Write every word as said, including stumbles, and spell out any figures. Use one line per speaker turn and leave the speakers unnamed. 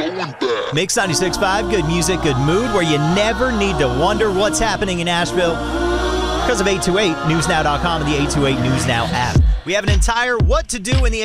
Mix ninety-six point five, good music, good mood, where you never need to wonder what's happening in Asheville because of eight two eight news now dot com and the eight two eight News Now app. We have an entire What to Do in the